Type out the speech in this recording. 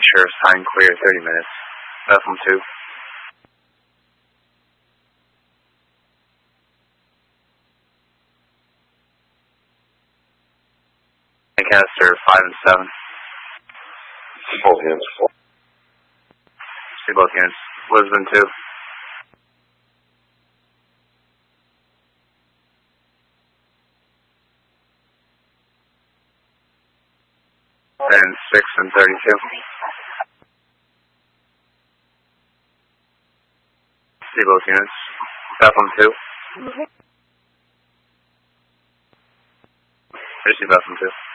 sure sign clear 30 minutes. Bethlehem 2. Lancaster 5 and 7. Both units. See both units. Lisbon 2. And 6 and 32. See both units. Bethlehem 2. I see Bethlehem 2.